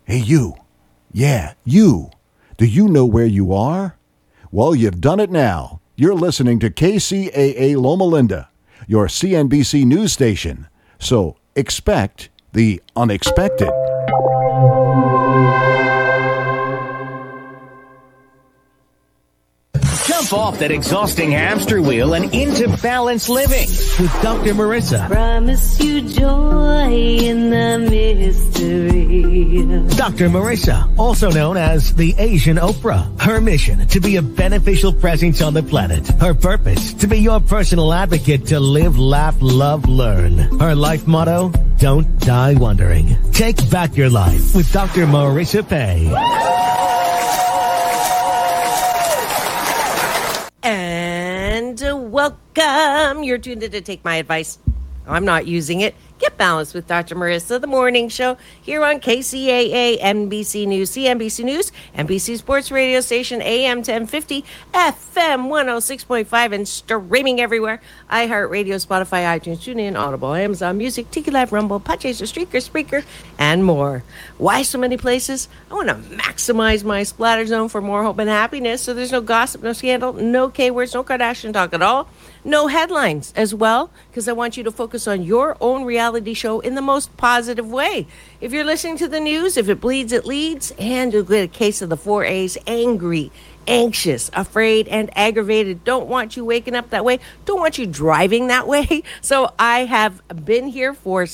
Hey, you. Yeah, you. Do you know where you are? Well, you've done it now. You're listening to KCAA Loma Linda, your CNBC news station. So expect the unexpected. Jump off that exhausting hamster wheel and into balanced living with Dr. Marissa. Promise you joy in the mystery. Dr. Marissa, also known as the Asian Oprah. Her mission, to be a beneficial presence on the planet. Her purpose, to be your personal advocate to live, laugh, love, learn. Her life motto, don't die wondering. Take back your life with Dr. Marissa Pay. And welcome. You're tuned in to Take My Advice. I'm not using it. Get Balanced with Dr. Marissa, the morning show here on KCAA, NBC News, CNBC News, NBC Sports Radio Station, AM 1050, FM 106.5, and streaming everywhere. iHeartRadio, Spotify, iTunes, TuneIn, Audible, Amazon Music, Tiki Live, Rumble, Podchaser, Streaker, Spreaker, and more. Why so many places? I want to maximize my splatter zone for more hope and happiness, so there's no gossip, no scandal, no K-words, no Kardashian talk at all. No headlines as well, because I want you to focus on your own reality show in the most positive way. If you're listening to the news, if it bleeds, it leads, and you'll get a case of the 4 A's: angry, anxious, afraid, and aggravated. Don't want you waking up that way. Don't want you driving that way. So I have been here for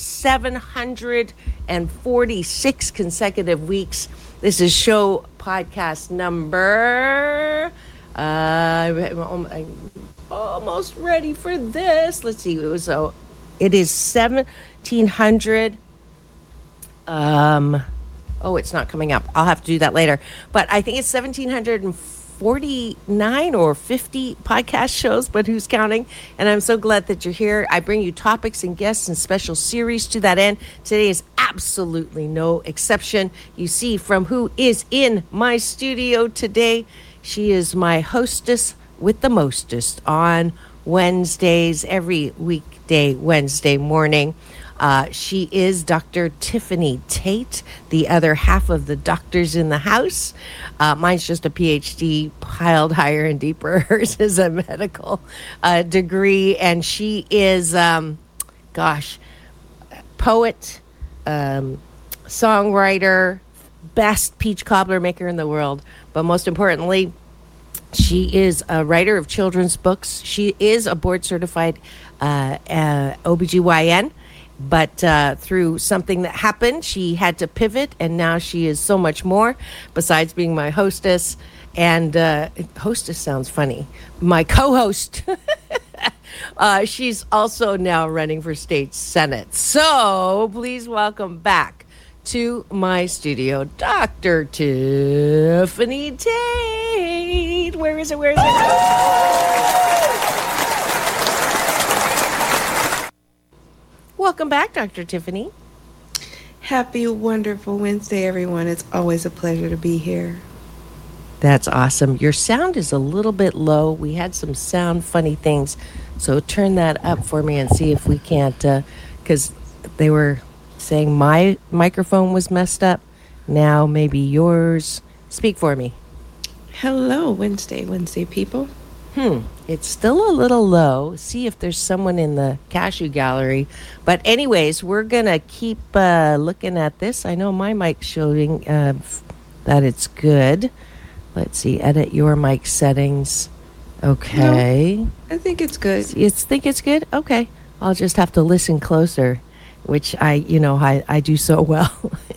746 consecutive weeks. This is show podcast number... I'm almost ready for this. Let's see. It is 1700. It's not coming up. I'll have to do that later. But I think it's 1749 or 50 podcast shows, but who's counting? And I'm so glad that you're here. I bring you topics and guests and special series to that end. Today is absolutely no exception. You see from who is in my studio today. She is my hostess with the mostest on Wednesdays, every weekday Wednesday morning. She is Dr. Tiffany Tate, the other half of the doctors in the house. Mine's just a PhD piled higher and deeper. Hers is a medical degree, and she is, poet, songwriter, best peach cobbler maker in the world. But most importantly, she is a writer of children's books. She is a board-certified OBGYN, but through something that happened, she had to pivot, and now she is so much more, besides being my hostess. And hostess sounds funny. My co-host. She's also now running for state senate. So please welcome back to my studio, Dr. Tiffany Tate. Where is it? Welcome back, Dr. Tiffany. Happy, wonderful Wednesday, everyone. It's always a pleasure to be here. That's awesome. Your sound is a little bit low. We had some sound funny things. So turn that up for me and see if we can't, because they were saying my microphone was messed up. Now maybe yours. Speak for me. Hello, Wednesday people. It's still a little low. See if there's someone in the cashew gallery. But anyways, we're going to keep looking at this. I know my mic's showing that it's good. Let's see. Edit your mic settings. Okay. No, I think it's good. You think it's good? Okay. I'll just have to listen closer, which I do so well.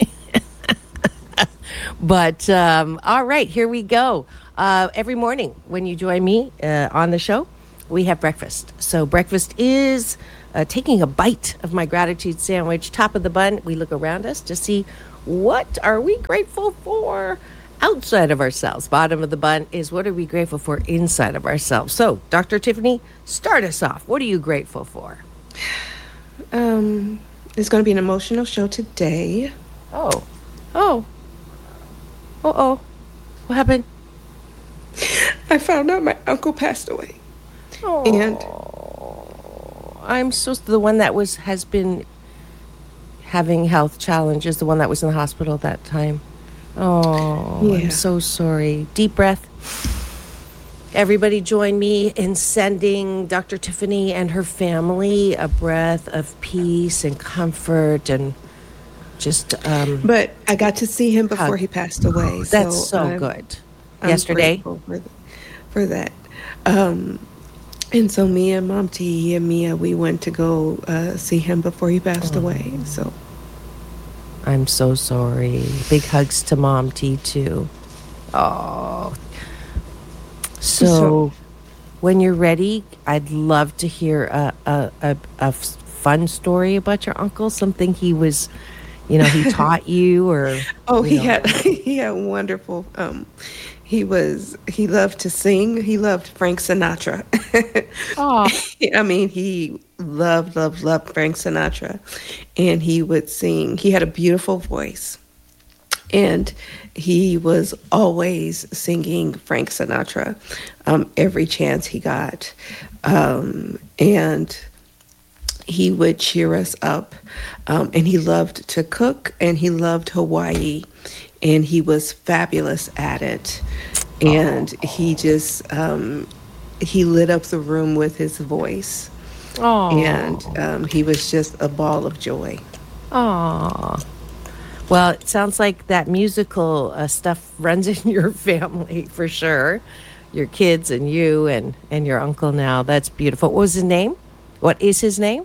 But all right, here we go. Every morning when you join me on the show, we have breakfast. So breakfast is taking a bite of my gratitude sandwich, top of the bun. We look around us to see what are we grateful for outside of ourselves. Bottom of the bun is what are we grateful for inside of ourselves. So, Dr. Tiffany, start us off. What are you grateful for? It's going to be an emotional show today. Oh. What happened? I found out my uncle passed away. Oh. And I'm supposed to the one that has been having health challenges, the one that was in the hospital at that time. Oh, Yeah. I'm so sorry. Deep breath. Everybody join me in sending Dr. Tiffany and her family a breath of peace and comfort and just But I got to see him before Hug. he passed away. that's so I'm- good. I'm Yesterday? grateful for that. And so me and Mom T and Mia, we went to go see him before he passed away. So I'm so sorry. Big hugs to Mom T too. Oh. So when you're ready, I'd love to hear a fun story about your uncle, something he was, he taught you or he had he had wonderful. He loved to sing. He loved Frank Sinatra. Oh. I mean, he loved Frank Sinatra, and he would sing. He had a beautiful voice, and he was always singing Frank Sinatra every chance he got, and he would cheer us up. And he loved to cook, and he loved Hawaii, and he was fabulous at it. And he just he lit up the room with his voice, and he was just a ball of joy. Oh. Well, it sounds like that musical stuff runs in your family for sure. Your kids and you and your uncle now. That's beautiful. What was his name? What is his name?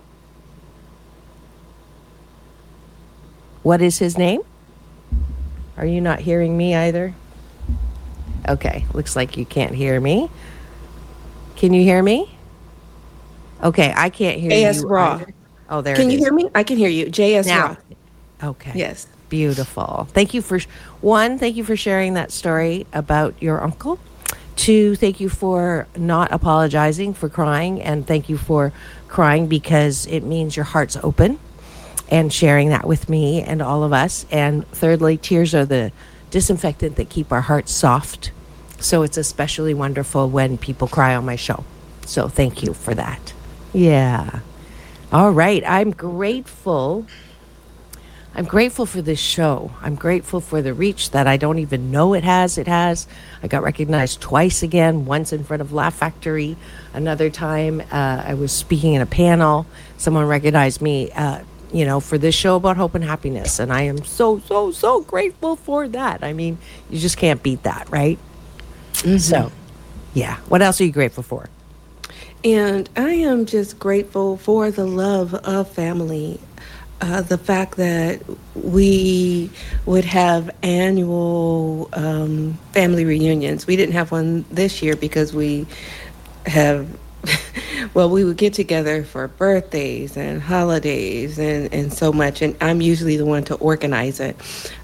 What is his name? Are you not hearing me either? Okay, looks like you can't hear me. Can you hear me? Okay, I can't hear you. J.S. Raw. either. Oh, there Can it you is. hear me? I can hear you. J.S. Now. Raw. Okay. Yes. Beautiful. Thank you for thank you for sharing that story about your uncle. 2, thank you for not apologizing for crying, and thank you for crying because it means your heart's open and sharing that with me and all of us. And thirdly, tears are the disinfectant that keep our hearts soft. So it's especially wonderful when people cry on my show. So thank you for that. Yeah. All right. I'm grateful for this show. I'm grateful for the reach that I don't even know it has. I got recognized twice again, once in front of Laugh Factory. Another time I was speaking in a panel. Someone recognized me, for this show about hope and happiness. And I am so, so, so grateful for that. I mean, you just can't beat that, right? Mm-hmm. So, yeah. What else are you grateful for? And I am just grateful for the love of family. The fact that we would have annual family reunions. We didn't have one this year because we have, we would get together for birthdays and holidays and so much. And I'm usually the one to organize it.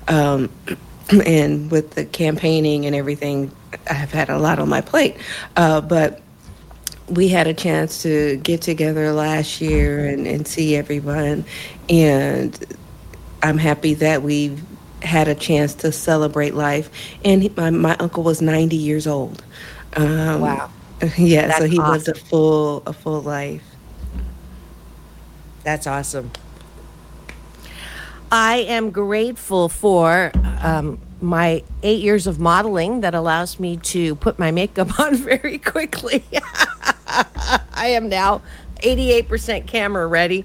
And with the campaigning and everything, I have had a lot on my plate. But we had a chance to get together last year and see everyone. And I'm happy that we've had a chance to celebrate life. And my uncle was 90 years old. Wow. Yeah, That's so he awesome. lived a full life. That's awesome. I am grateful for my 8 years of modeling that allows me to put my makeup on very quickly. I am now 88% camera ready.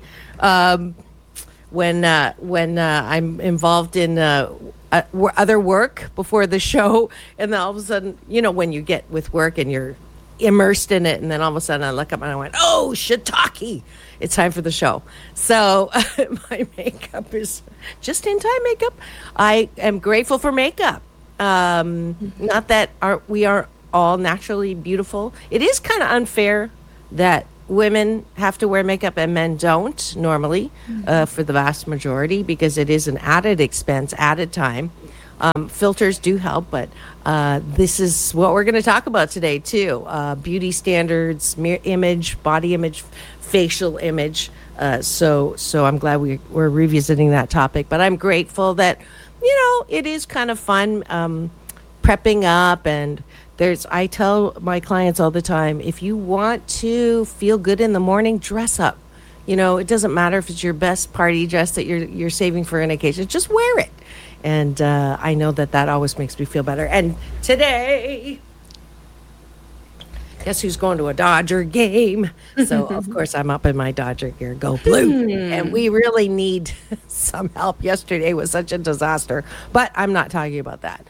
When I'm involved in other work before the show, and then all of a sudden, when you get with work and you're immersed in it, and then all of a sudden I look up and I went, oh, shiitake, it's time for the show. So my makeup is just in time makeup. I am grateful for makeup. Not that we are all naturally beautiful. It is kind of unfair that women have to wear makeup and men don't normally, for the vast majority, because it is an added expense, added time. Filters do help, but this is what we're going to talk about today too. Beauty standards, image, body image, facial image. So I'm glad we're revisiting that topic, but I'm grateful that, it is kind of fun prepping up. And I tell my clients all the time, if you want to feel good in the morning, dress up. You know, it doesn't matter if it's your best party dress that you're saving for an occasion. Just wear it. And I know that always makes me feel better. And today, guess who's going to a Dodger game? So, of course, I'm up in my Dodger gear. Go Blue. And we really need some help. Yesterday was such a disaster. But I'm not talking about that.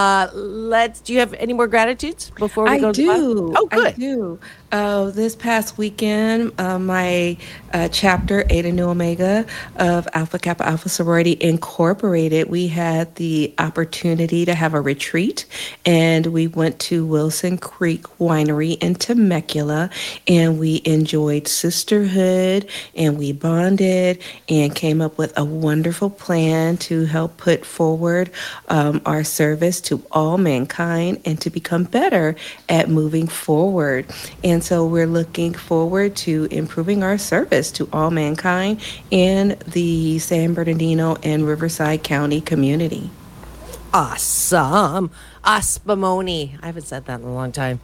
Do you have any more gratitudes before we go to the Oh, good. I do. This past weekend, my chapter, Eta Nu Omega of Alpha Kappa Alpha Sorority Incorporated, we had the opportunity to have a retreat, and we went to Wilson Creek Winery in Temecula, and we enjoyed sisterhood, and we bonded, and came up with a wonderful plan to help put forward our service to all mankind and to become better at moving forward. And so we're looking forward to improving our service to all mankind in the San Bernardino and Riverside County community. Awesome. Ospimoni. I haven't said that in a long time.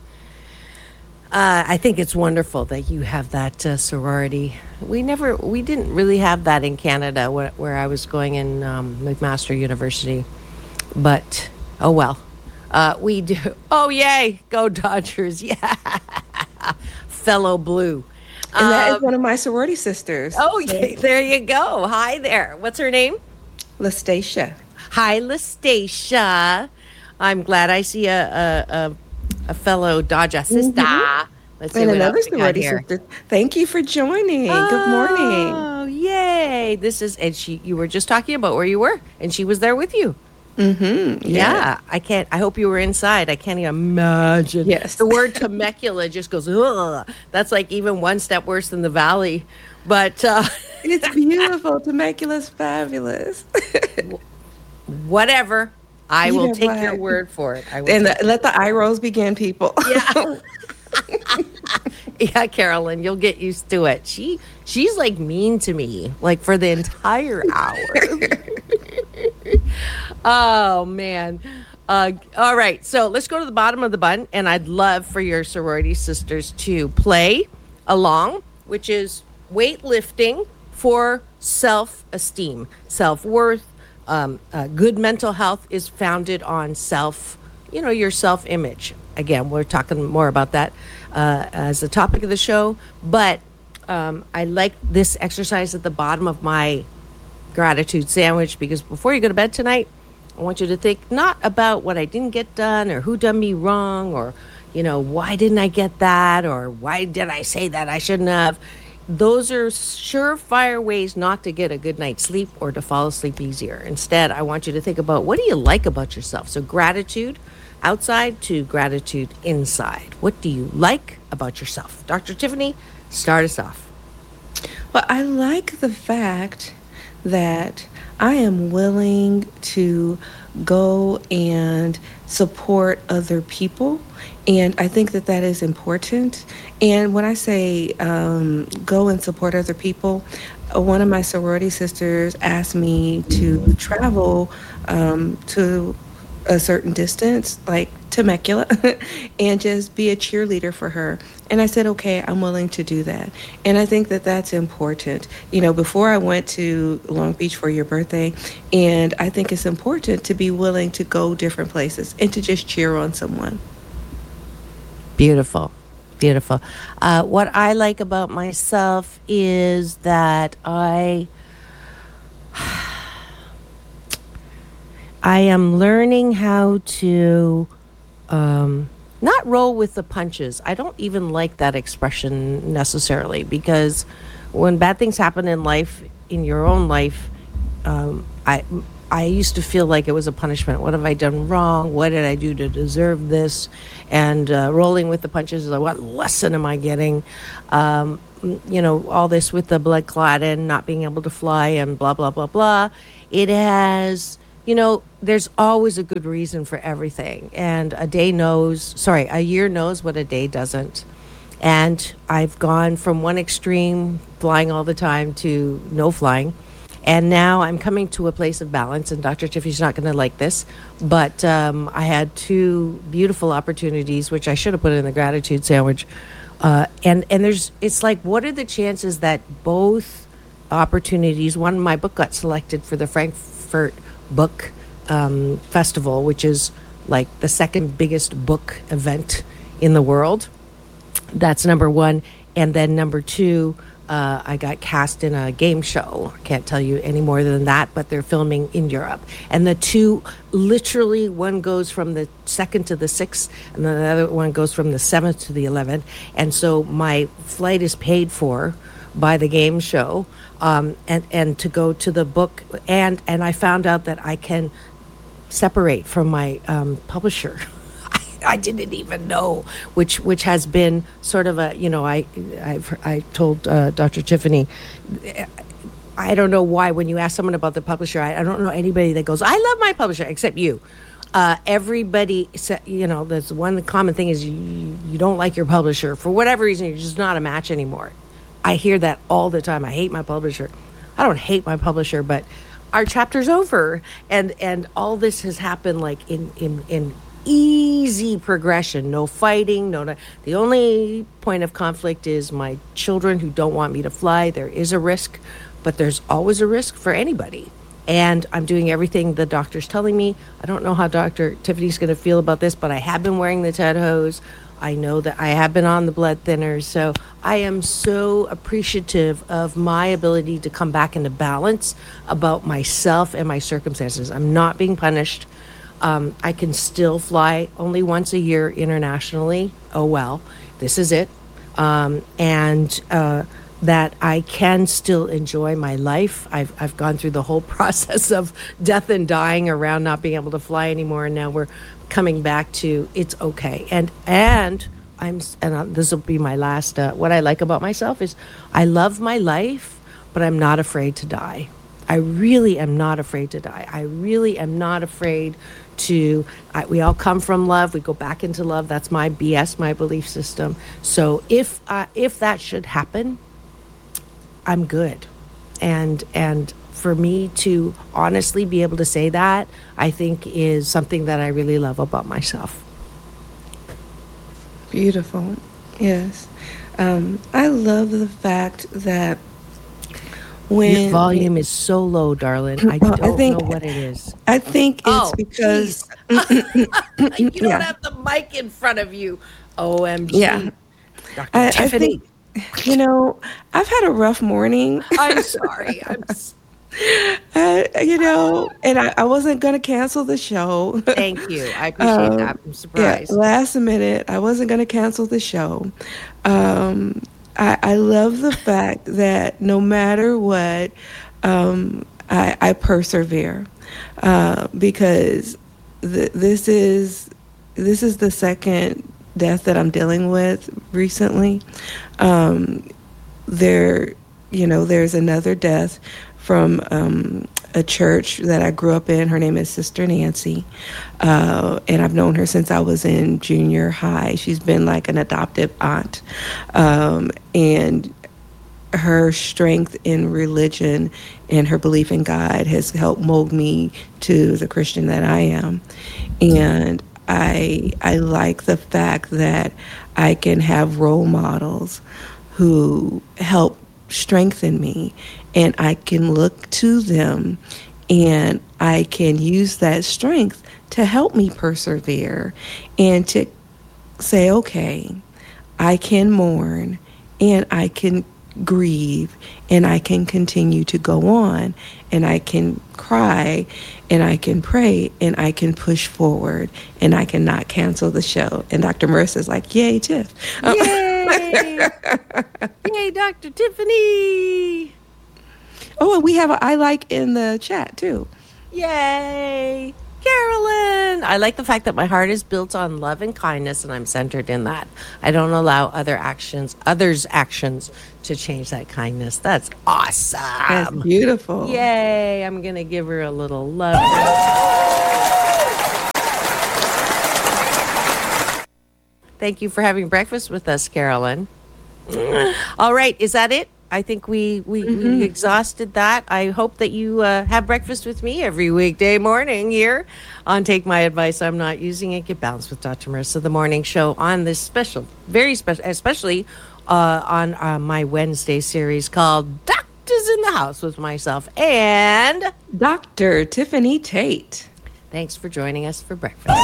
I think it's wonderful that you have that sorority. We didn't really have that in Canada where I was going in McMaster University. But, oh well. We do. Oh, yay. Go Dodgers. Yeah. Fellow Blue. And that is one of my sorority sisters. Oh, there you go. Hi there. What's her name? Lastacia. Hi, Lastacia. I'm glad I see a fellow Dodger sister. Let's see and what another else we got sorority here. sister. Thank you for joining. Good morning. Oh, yay. You were just talking about where you were, and she was there with you. Mm-hmm. Yeah. I hope you were inside. I can't even imagine. Yes. The word Temecula just goes, ugh. That's like even one step worse than the valley. But It's beautiful. Temecula's fabulous. whatever. I You will know take what? your word for it. I will And take- let the eye rolls begin, people. Yeah. Yeah, Carolyn, you'll get used to it. She's like mean to me, like for the entire hour. Oh man. All right, so let's go to the bottom of the button, and I'd love for your sorority sisters to play along, which is weightlifting for self-esteem, self-worth. Good mental health is founded on your self-image. Again, we're talking more about that as the topic of the show, but I like this exercise at the bottom of my gratitude sandwich, because before you go to bed tonight, I want you to think not about what I didn't get done or who done me wrong or, why didn't I get that or why did I say that I shouldn't have. Those are surefire ways not to get a good night's sleep or to fall asleep easier. Instead, I want you to think about what do you like about yourself? So gratitude outside to gratitude inside. What do you like about yourself? Dr. Tiffany, start us off. Well, I like the fact that I am willing to go and support other people. And I think that is important. And when I say go and support other people, one of my sorority sisters asked me to travel to a certain distance, like Temecula, and just be a cheerleader for her. And I said, okay, I'm willing to do that. And I think that that's important. Before I went to Long Beach for your birthday, and I think it's important to be willing to go different places and to just cheer on someone. Beautiful. Beautiful. What I like about myself is that I am learning how to not roll with the punches. I don't even like that expression necessarily, because when bad things happen in life, in your own life, I used to feel like it was a punishment. What have I done wrong? What did I do to deserve this? And rolling with the punches is like, what lesson am I getting? All this with the blood clot and not being able to fly and blah, blah, blah, blah. It has, there's always a good reason for everything. And a year knows what a day doesn't. And I've gone from one extreme, flying all the time, to no flying. And now I'm coming to a place of balance, and Dr. Tiffany's not going to like this, but I had two beautiful opportunities, which I should have put in the gratitude sandwich, And it's like, what are the chances that both opportunities? One, my book got selected for the Frankfurt Book Festival, which is like the second biggest book event in the world. That's number one. And then number two, I got cast in a game show. I can't tell you any more than that, but they're filming in Europe. And the two, literally, one goes from the 2nd to the 6th, and then the other one goes from the 7th to the 11th. And so my flight is paid for by the game show, and to go to the book. And I found out that I can separate from my publisher. I didn't even know, which has been sort of a, I told Dr. Tiffany, I don't know why when you ask someone about the publisher, I don't know anybody that goes, I love my publisher, except you. Everybody, there's one common thing is you don't like your publisher. For whatever reason, you're just not a match anymore. I hear that all the time. I hate my publisher. I don't hate my publisher, but our chapter's over. And all this has happened like in easy progression, no fighting, the only point of conflict is my children who don't want me to fly. There is a risk, but there's always a risk for anybody. And I'm doing everything the doctor's telling me. I don't know how Dr. Tiffany's going to feel about this, but I have been wearing the TED hose. I know that I have been on the blood thinners. So I am so appreciative of my ability to come back into balance about myself and my circumstances. I'm not being punished. I can still fly only once a year internationally. Oh, well, this is it. And that I can still enjoy my life. I've gone through the whole process of death and dying around not being able to fly anymore. And now we're coming back to it's okay. And this will be my last, what I like about myself is I love my life, but I'm not afraid to die. I really am not afraid to die. I really am not afraid we all come from love. We go back into love. That's my BS, my belief system. So if that should happen, I'm good. And for me to honestly be able to say that, I think is something that I really love about myself. Beautiful. Yes. I love the fact that your volume is so low, darling. I don't know what it is. I think it's because you don't have the mic in front of you. OMG. Yeah. Dr. Tiffany. I think, I've had a rough morning. I'm sorry. And I wasn't going to cancel the show. Thank you. I appreciate that. I'm surprised. Yeah, last minute, I wasn't going to cancel the show. I love the fact that no matter what, I persevere because this is the second death that I'm dealing with recently. There's another death from a church that I grew up in. Her name is Sister Nancy, and I've known her since I was in junior high. She's been like an adoptive aunt, and her strength in religion and her belief in God has helped mold me to the Christian that I am. And I like the fact that I can have role models who help strengthen me, and I can look to them and I can use that strength to help me persevere and to say, okay, I can mourn and I can grieve and I can continue to go on and I can cry and I can pray and I can push forward and I cannot cancel the show. And Dr. Marissa's like, yay, Tiff. Yay! Yay, Dr. Tiffany! Oh, and we have an I like in the chat too. Yay! Carolyn! I like the fact that my heart is built on love and kindness and I'm centered in that. I don't allow others' actions to change that kindness. That's awesome. That's beautiful. Yay! I'm going to give her a little love. Thank you for having breakfast with us, Carolyn. All right, is that it? I think we exhausted that. I hope that you have breakfast with me every weekday morning here on Take My Advice. I'm Not Using It. Get Balanced with Dr. Marissa, the morning show on this special, very special, especially on my Wednesday series called Doctors in the House with myself and Dr. Tiffany Tate. Thanks for joining us for breakfast.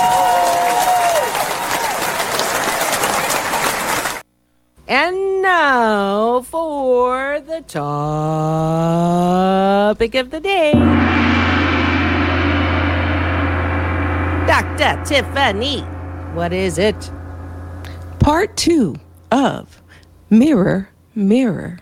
And now for the topic of the day. Dr. Tiffany, what is it? Part 2 of Mirror, Mirror.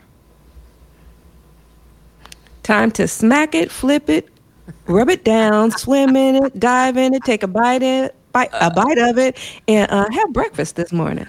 Time to smack it, flip it, rub it down, swim in it, dive in it, take a bite of it, and have breakfast this morning.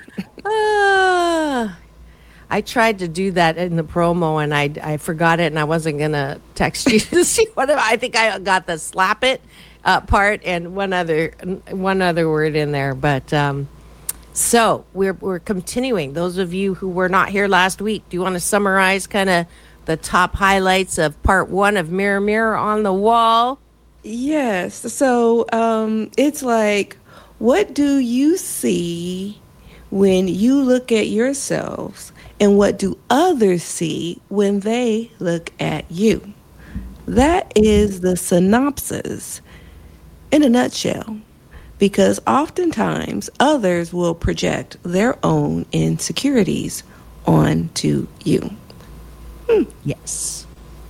I tried to do that in the promo, and I forgot it, and I wasn't gonna text you to see what I think I got the slap it part and one other word in there, but so we're continuing. Those of you who were not here last week, do you want to summarize kind of the top highlights of part 1 of Mirror Mirror on the Wall? Yes. So it's like, what do you see when you look at yourselves, and what do others see when they look at you? That is the synopsis in a nutshell, because oftentimes others will project their own insecurities onto you. Yes.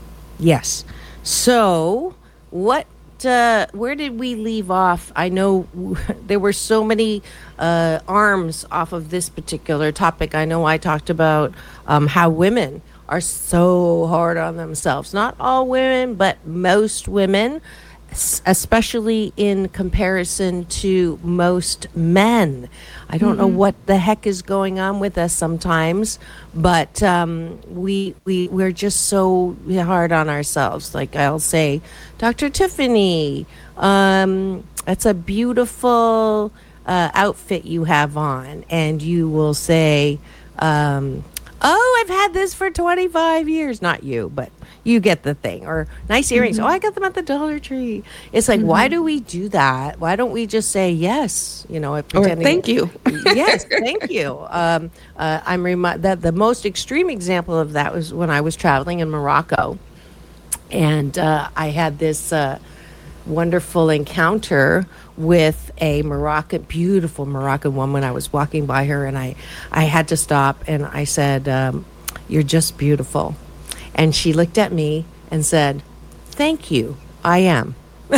So where did we leave off? I know there were so many arms off of this particular topic. I know I talked about how women are so hard on themselves. Not all women, but most women, especially in comparison to most men. I don't know what the heck is going on with us sometimes, but we're just so hard on ourselves. Like I'll say, Dr. Tiffany, that's a beautiful outfit you have on, and you will say, oh, I've had this for 25 years. Not you, but you get the thing. Or nice earrings. Oh, I got them at the Dollar Tree. It's like, why do we do that? Why don't we just say yes? Pretending, or thank you. Yes, thank you. I'm reminded that the most extreme example of that was when I was traveling in Morocco, and I had this wonderful encounter with a beautiful Moroccan woman. I was walking by her, and I had to stop, and I said, "You're just beautiful." And she looked at me and said, "Thank you, I am."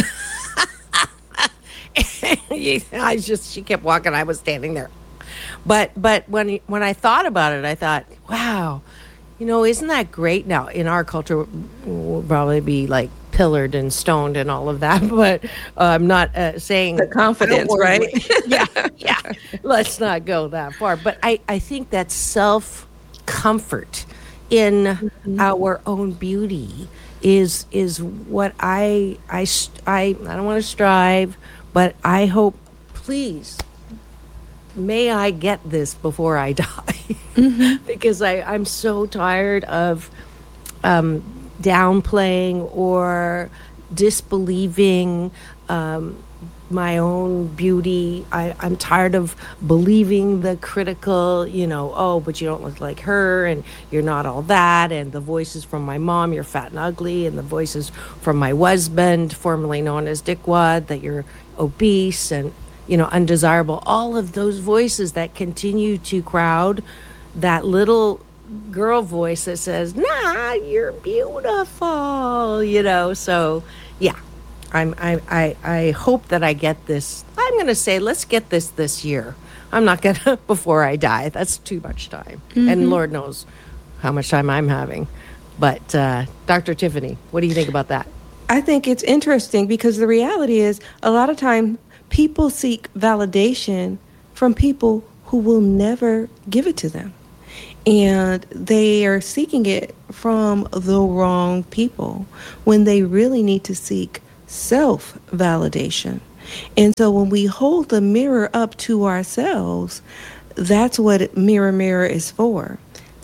She kept walking. I was standing there. But when I thought about it, I thought, wow, isn't that great? Now, in our culture, we'll probably be like pillared and stoned and all of that, but I'm not saying the confidence, right? yeah. Let's not go that far. But I think that self-comfort in our own beauty is what I don't want to strive, but I hope, please, may I get this before I die, because I'm so tired of downplaying or disbelieving my own beauty. I'm tired of believing the critical, oh, but you don't look like her, and you're not all that, and the voices from my mom, you're fat and ugly, and the voices from my husband, formerly known as Dickwad, that you're obese and undesirable. All of those voices that continue to crowd that little girl voice that says, nah, you're beautiful, so yeah. I hope that I get this. I'm going to say, let's get this year. I'm not going to before I die. That's too much time. And Lord knows how much time I'm having. But Dr. Tiffany, what do you think about that? I think it's interesting because the reality is a lot of time people seek validation from people who will never give it to them. And they are seeking it from the wrong people when they really need to seek self-validation. And so when we hold the mirror up to ourselves, that's what Mirror Mirror is for.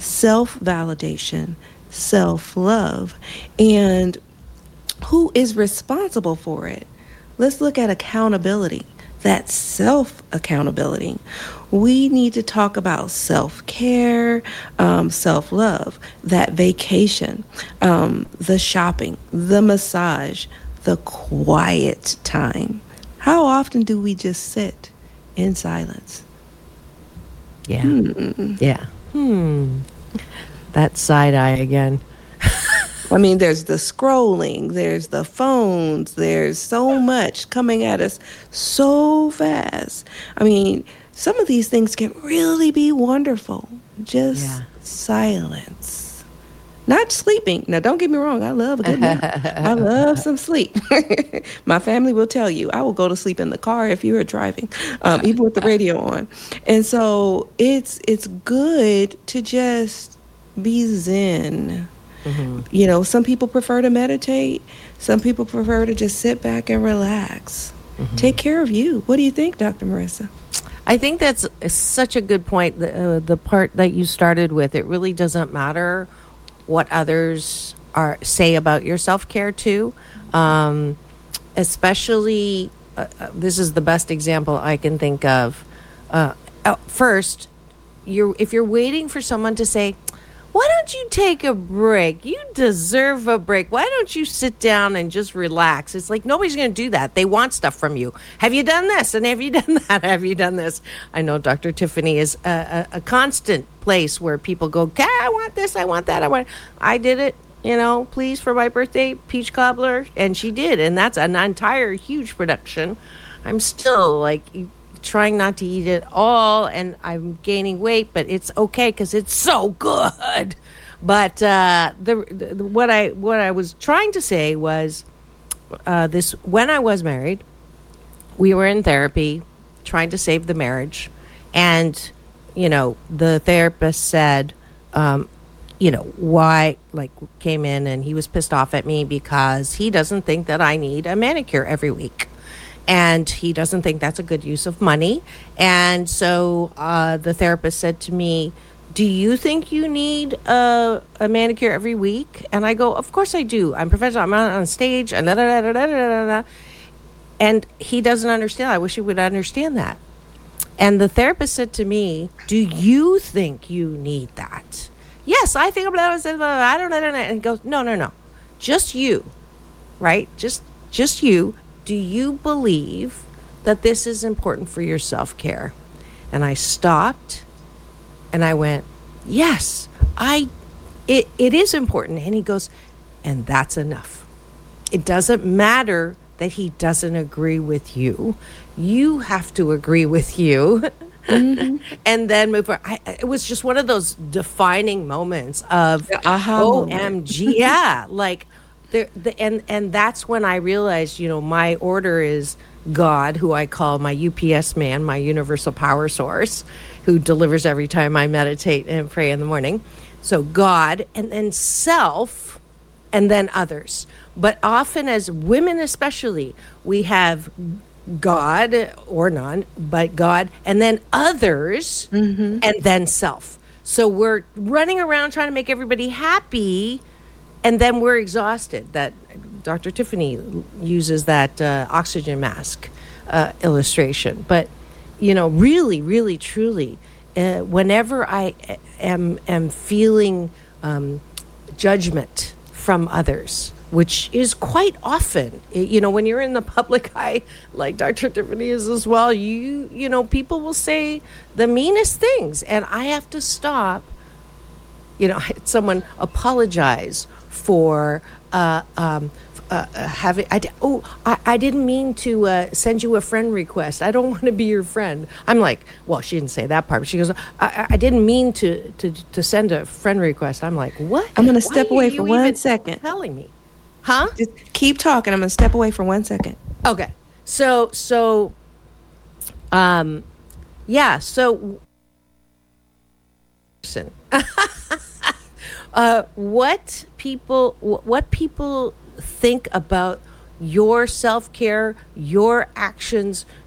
self-validation, self-love, and who is responsible for it? Let's look at accountability, that self-accountability. We need to talk about self-care, self-love, that vacation, the shopping, the massage, the quiet time. How often do we just sit in silence? Yeah. Yeah. That side eye again. I mean, there's the scrolling, there's the phones, there's so much coming at us so fast. I mean, some of these things can really be wonderful. Just silence. Not sleeping. Now, don't get me wrong. I love a good nap. I love some sleep. My family will tell you, I will go to sleep in the car if you are driving, even with the radio on. And so it's good to just be zen. You know, some people prefer to meditate. Some people prefer to just sit back and relax. Take care of you. What do you think, Dr. Marissa? I think that's such a good point. The part that you started with, it really doesn't matter what others say about your self-care too. Especially, this is the best example I can think of. First, if you're waiting for someone to say, why don't you take a break? You deserve a break. Why don't you sit down and just relax? It's like nobody's going to do that. They want stuff from you. Have you done this? And have you done that? Have you done this? I know Dr. Tiffany is a constant place where people go, okay, I want this, I want that, I did it, please, for my birthday, peach cobbler. And she did. And that's an entire huge production. I'm still like trying not to eat it all, and I'm gaining weight, but it's okay because it's so good. But what I was trying to say was this: when I was married, we were in therapy trying to save the marriage, and the therapist said, why, came in and he was pissed off at me because he doesn't think that I need a manicure every week. And he doesn't think that's a good use of money. And so the therapist said to me, do you think you need a manicure every week? And I go, of course I do. I'm professional. I'm on stage. And, and he doesn't understand. I wish he would understand that. And the therapist said to me, do you think you need that? Yes, I think I don't know. And he goes, no. Just you, right? Just you. Do you believe that this is important for your self-care? And I stopped and I went, yes, it is important. And he goes, and that's enough. It doesn't matter that he doesn't agree with you. You have to agree with you. And then move forward. It was just one of those defining moments of OMG. Yeah, and that's when I realized, my order is God, who I call my UPS man, my universal power source, who delivers every time I meditate and pray in the morning. So God, and then self, and then others. But often as women especially, we have God, or none, but God, and then others, and then self. So we're running around trying to make everybody happy, and then we're exhausted. That Dr. Tiffany uses that oxygen mask illustration. But, really, really, truly, whenever I am feeling judgment from others, which is quite often, when you're in the public eye, like Dr. Tiffany is as well, people will say the meanest things. And I have to stop. I had someone apologize for having. I didn't mean to send you a friend request. I don't want to be your friend. I'm like, well, she didn't say that part. But she goes, I didn't mean to send a friend request. I'm like, what? I'm going to step away for 1 second. Telling me, huh? Just keep talking. I'm going to step away for 1 second. Okay. So, yeah. So. What people think about your self-care, your actions,